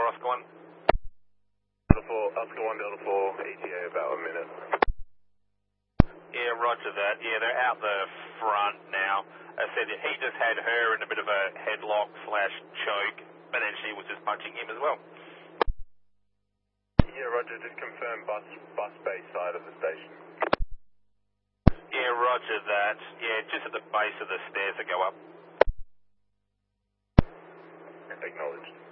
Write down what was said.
Oscar 1. Oscar 1, Delta 4, ETA about a minute. Yeah, roger that. Yeah, they're out the front now. I said he just had her in a bit of a headlock / choke, but then she was just punching him as well. Yeah, roger, just confirm bus bay side of the station. Yeah, roger that. Yeah, just at the base of the stairs that go up. Acknowledged.